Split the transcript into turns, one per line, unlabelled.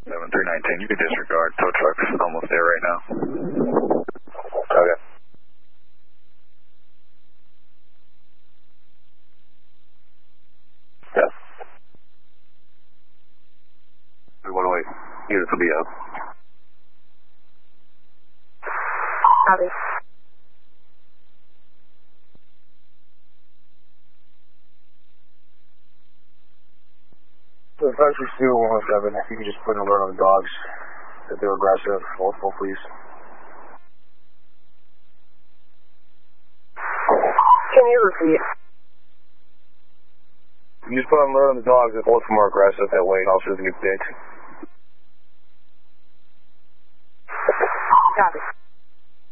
7319, you can disregard. Tow truck's almost there right now.
Okay. Yeah. 108. Units will be out.
Copy.
So if I should do 107, if you could just put an alert on the dogs that they're aggressive, multiple, please.
Can you repeat?
You just put an alert on the dogs that both of them are aggressive, that way officers can get fixed.